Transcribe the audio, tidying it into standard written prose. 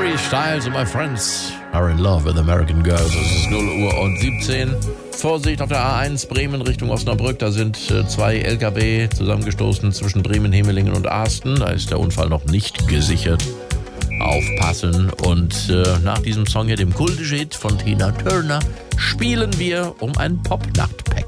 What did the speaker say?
Harry Styles and my friends are in love with American girls. Es ist 0 Uhr und 17. Vorsicht auf der A1 Bremen Richtung Osnabrück. Da sind 2 LKW zusammengestoßen zwischen Bremen, Hemelingen und Asten. Da ist der Unfall noch nicht gesichert. Aufpassen. Und nach diesem Song hier, dem kultischen Hit von Tina Turner, spielen wir um ein Pop-Nacht-Paket.